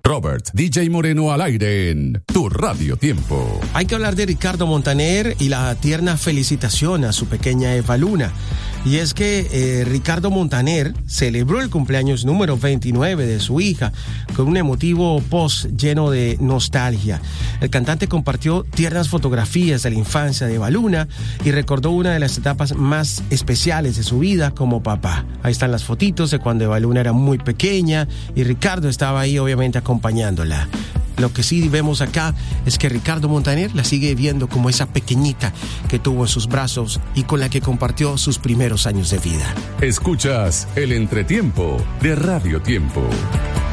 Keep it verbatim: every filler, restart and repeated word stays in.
Robert D J Moreno al aire en Tu Radio Tiempo. Hay que hablar de Ricardo Montaner y la tierna felicitación a su pequeña Eva Luna. Y es que eh, Ricardo Montaner celebró el cumpleaños número veintinueve de su hija con un emotivo post lleno de nostalgia. El cantante compartió tiernas fotografías de la infancia de Eva Luna y recordó una de las etapas más especiales de su vida como papá. Ahí están las fotitos de cuando Eva Luna era muy pequeña y Ricardo estaba ahí obviamente acompañándola. Lo que sí vemos acá es que Ricardo Montaner la sigue viendo como esa pequeñita que tuvo en sus brazos y con la que compartió sus primeros años de vida. Escuchas el entretiempo de Radio Tiempo.